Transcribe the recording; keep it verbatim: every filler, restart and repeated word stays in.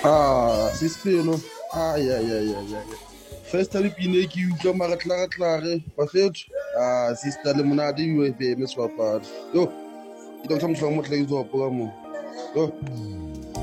Ah, Sespelo. Ai, ai, ai, ai, ai. First time pine ke utlwa mara tlare tlare ba fethu. Ah, sister le monate U F M swapadi. Yo, ke tlo mo tla mo tla izo ka mo. Yo.